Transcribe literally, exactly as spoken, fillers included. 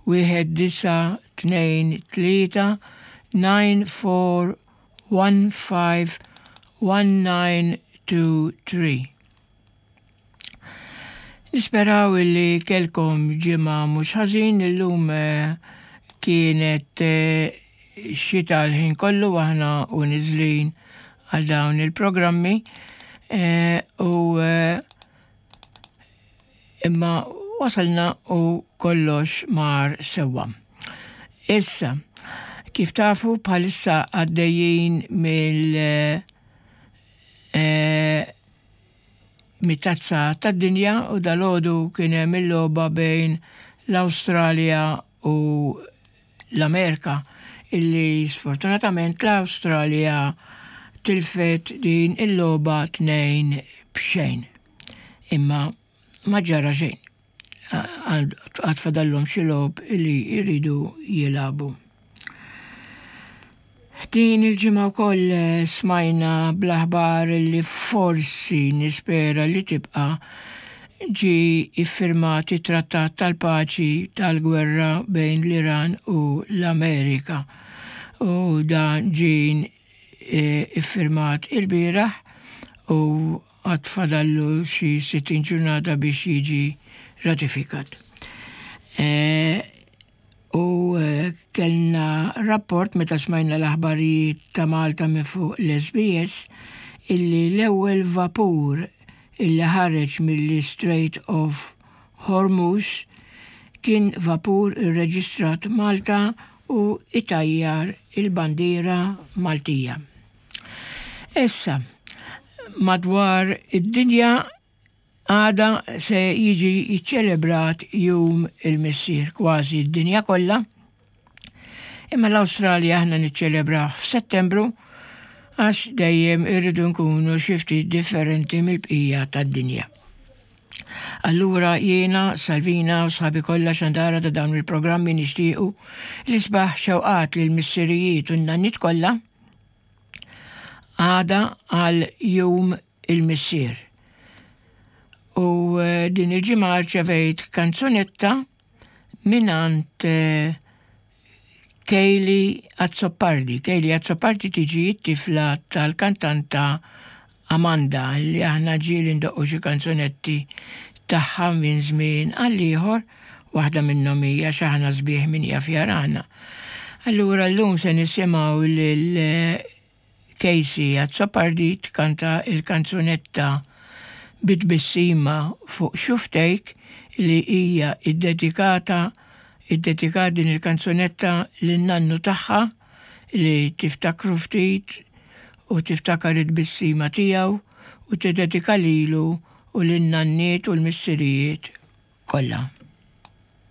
wieħed disa tnejn tlieta nine four one five one nine two three. Nisperaw li kelkom ġimgħa mhux ħażin illum kienet xita l-ħin kollu aħna u niżlin għal dawn il-programmi u imma wasalna u kollox mar sewwa. Issa, kif tafu bħalissa għaddejjin mill mit-tazza tad-dinja u dal-għodu kien hemm il-logħba bejn l-Awstralja u l-Amerika illi sfortunatament l-Awstralja tilfet din il-logħba tnejn b'xejn. Imma ma ġara xejn. Għad fadallhom xi logħob illi jridu jilagħbu. Din il-ġimgħa wkoll smajna bl-aħbar li forsi nispera li tibqa' ġi iffirmat it-trattat tal-paċi tal-gwerra bejn l-Iran u l-Amerika. U dan ġie iffirmat il-bieraħ u għad fadallu xi sittin ġurnata biex jiġi ratifikat. U kellna rapport meta smajna l-aħbarijiet ta' Malta minn fuq l-S B S illi l-ewwel vapur illi ħareġ mill-Strait of Hormuz kien vapur irreġistrat Malta u itajjar il-bandiera Maltija. Issa, madwar id-dinja għada se jiġi jiċċelebrat jum il-missier kważi d-dinja kollha, imma l-Awstralja aħna niċċelebraw f'Settembru għax dejjem irridu nkunu xi ftit differenti mill-bqija tad-dinja. Allura jiena, Salvina u sħabi kollha xandara ta' dawn il-programmi nixtiequ li sbaħ xewqat lil missirijiet u n-nannit kollha għada għal jum il-missier. U din il-ġimgħa rċevejt kanzunetta minant Kejli Azzopardi. Kejli Azzopardi tiġi t-tifla tal-kantanta Amanda li aħna ġieli ndoqqu xi kanzunetti tagħha minn żmien għal ieħor, waħda minnhom hija xi aħna sbieħ min jaf jarana. Allura llum se nisimgħu lil Kejsi Azzopardi tkanta il-kanzunetta bit-bissima fuq xuftejk li hija id-dedikata id-dedikat din il-kanzunetta lin-nannu tagħha li tiftakru ftit u tiftakar id-bissima tiegħu u tiddedika lilu u lin-nanniet u l-missirijiet kollha.